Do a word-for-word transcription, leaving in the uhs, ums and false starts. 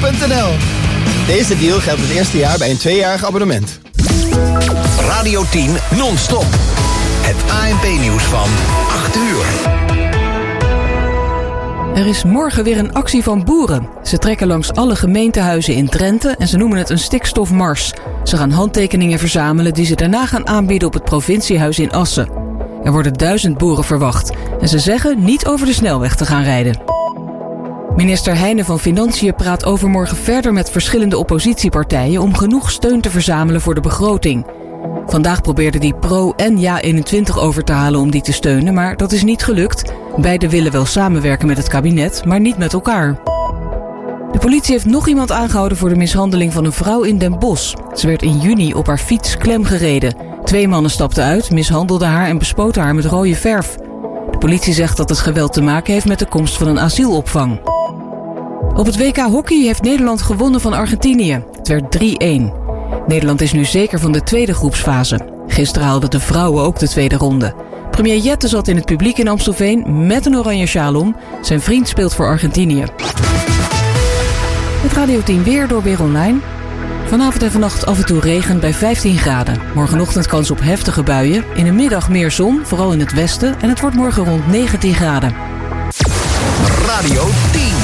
punt n l. Deze deal geldt het eerste jaar bij een tweejarig abonnement. Radio tien non-stop. Het A N P-nieuws van acht uur. Er is morgen weer een actie van boeren. Ze trekken langs alle gemeentehuizen in Drenthe en ze noemen het een stikstofmars. Ze gaan handtekeningen verzamelen die ze daarna gaan aanbieden op het provinciehuis in Assen. Er worden duizend boeren verwacht en ze zeggen niet over de snelweg te gaan rijden. Minister Heijnen van Financiën praat overmorgen verder met verschillende oppositiepartijen om genoeg steun te verzamelen voor de begroting. Vandaag probeerde hij Pro en Ja eenentwintig over te halen om die te steunen, maar dat is niet gelukt. Beiden willen wel samenwerken met het kabinet, maar niet met elkaar. De politie heeft nog iemand aangehouden voor de mishandeling van een vrouw in Den Bosch. Ze werd in juni op haar fiets klemgereden. Twee mannen stapten uit, mishandelden haar en bespoten haar met rode verf. De politie zegt dat het geweld te maken heeft met de komst van een asielopvang. Op het W K hockey heeft Nederland gewonnen van Argentinië. Het werd drie-een. Nederland is nu zeker van de tweede groepsfase. Gisteren haalden de vrouwen ook de tweede ronde. Premier Jette zat in het publiek in Amstelveen met een oranje sjaal om. Zijn vriend speelt voor Argentinië. Het Radio tien weer door Weer Online. Vanavond en vannacht af en toe regen bij vijftien graden. Morgenochtend kans op heftige buien. In de middag meer zon, vooral in het westen. En het wordt morgen rond negentien graden. Radio tien.